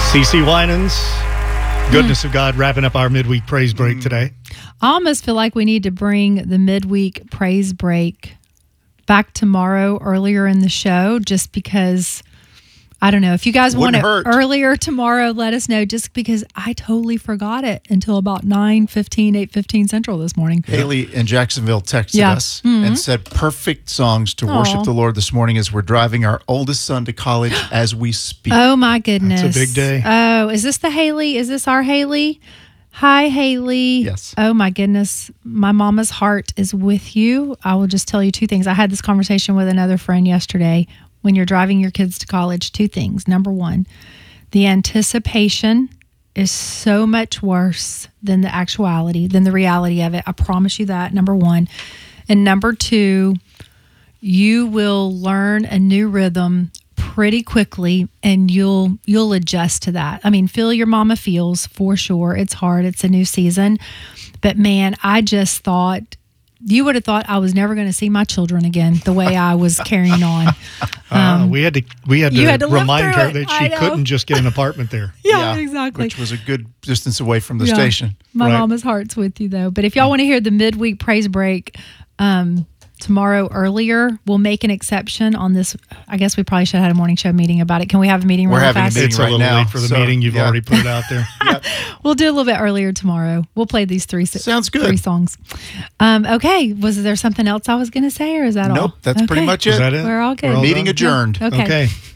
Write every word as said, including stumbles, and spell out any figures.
CeCe Winans, Goodness mm. of God, wrapping up our midweek praise break mm. today. I almost feel like we need to bring the midweek praise break back tomorrow earlier in the show, just because, I don't know, if you guys Wouldn't want it hurt. earlier tomorrow, let us know, just because I totally forgot it until about nine fifteen, eight fifteen Central this morning. Haley in Jacksonville texted yeah. us mm-hmm. and said, perfect songs to Aww. worship the Lord this morning as we're driving our oldest son to college as we speak. Oh, my goodness. It's a big day. Oh, is this the Haley? Is this our Haley? Hi, Haley. Yes. Oh, my goodness. My mama's heart is with you. I will just tell you two things. I had this conversation with another friend yesterday. When you're driving your kids to college, two things. Number one, the anticipation is so much worse than the actuality, than the reality of it. I promise you that, number one. And number two, you will learn a new rhythm pretty quickly, and you'll you'll adjust to that. I mean, feel your mama feels, for sure. It's hard. It's a new season. But man, I just thought, you would have thought I was never going to see my children again the way I was carrying on. Um, uh, we had to we had to, had to remind her it. that she couldn't just get an apartment there. yeah, yeah, exactly. Which was a good distance away from the yeah. station. My right. mama's heart's with you, though. But if y'all want to hear the midweek praise break um, tomorrow earlier, we'll make an exception on this. I guess we probably should have had a morning show meeting about it. Can we have a meeting We're really having fast? a meeting It's right a little now, late for the so, meeting. You've yeah. already put it out there. Yep. We'll do a little bit earlier tomorrow. We'll play these three Sounds good. three songs. Um, okay. Was there something else I was going to say, or is that all? Nope, that's okay. pretty much it. Is that it? We're all good. We're all Meeting done? adjourned. Okay. Okay.